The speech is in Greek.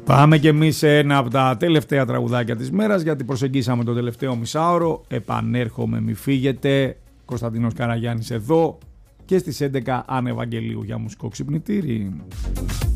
Πάμε και εμείς σε ένα από τα τελευταία τραγουδάκια της μέρας, γιατί προσεγγίσαμε το τελευταίο μισάωρο. Επανέρχομαι, μη φύγετε. Κωνσταντίνος Καραγιάννης εδώ και στις 11 Άννα Ευαγγελίου για μουσικό ξυπνητήρι.